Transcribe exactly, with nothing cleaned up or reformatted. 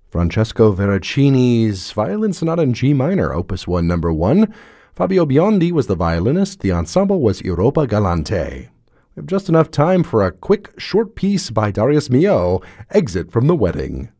Francesco Veracini's Violin Sonata in G minor, Opus one, number one. Fabio Biondi was the violinist. The ensemble was Europa Galante. We have just enough time for a quick, short piece by Darius Milhaud, Exit from the Wedding.